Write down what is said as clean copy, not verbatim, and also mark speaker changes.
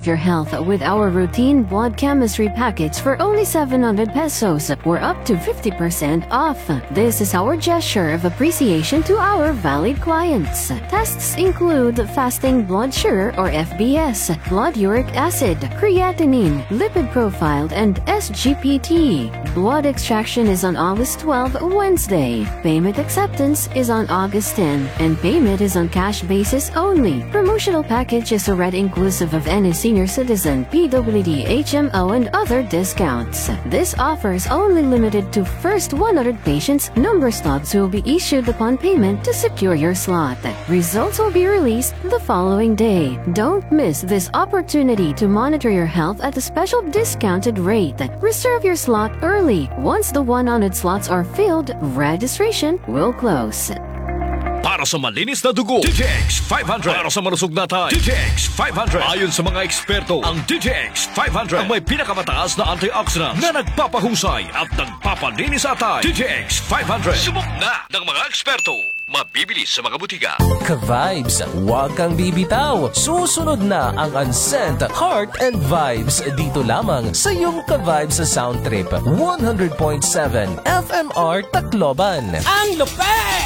Speaker 1: your health with our routine blood chemistry package for only 700 pesos or up to 50% off. This is our gesture of appreciation to our valued clients. Tests include fasting blood sugar or FBS, blood uric acid, creatinine, lipid profile, and SGPT. Blood extraction is on August 12, Wednesday. Payment acceptance is on August 10, and payment is on cash basis only. Promotional package is already inclusive of any senior citizen, PWD, HMO, and other discounts. This offer is only limited to first 100 patients. Number slots will be issued upon payment to secure your slot. Results will be released the following day. Don't miss this opportunity to monitor your health at a special discounted rate. Reserve your slot early. Once the 100 slots are filled, registration will close.
Speaker 2: Para sa malinis na dugo, DTX 500. Para sa malusog na tayo, DTX 500. Ayon sa mga eksperto, ang DTX 500 ang may pinakamataas na antioxidants na nagpapahusay at nagpapalinis sa tayo. DTX 500. Subok na ng mga eksperto. Mabibili sa mga butika.
Speaker 3: Ka-Vibes, huwag kang bibitaw. Susunod na ang Unsent Heart and Vibes dito lamang sa iyong Ka-Vibes sa Sound Trip 100.7 FMR Tacloban.
Speaker 4: Ang lupet!